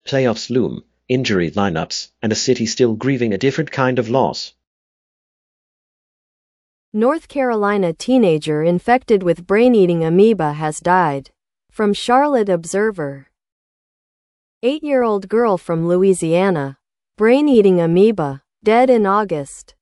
Playoffs loom, injury lineups, and a city still grieving a different kind of loss. North Carolina teenager infected with brain-eating amoeba has died. From Charlotte Observer. 8-year-old girl from Louisiana. Brain-eating amoeba. Dead in August.